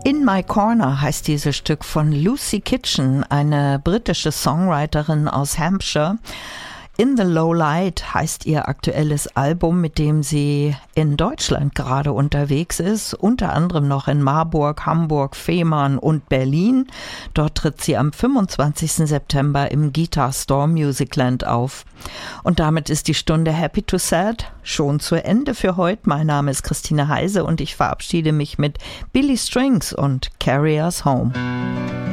In My Corner heißt dieses Stück von Lucy Kitchen, eine britische Songwriterin aus Hampshire. In the Low Light heißt ihr aktuelles Album, mit dem sie in Deutschland gerade unterwegs ist, unter anderem noch in Marburg, Hamburg, Fehmarn und Berlin. Dort tritt sie am 25. September im Guitar Store Musicland auf. Und damit ist die Stunde Happy to Sad schon zu Ende für heute. Mein Name ist Christine Heise und ich verabschiede mich mit Billy Strings und Carry Us Home.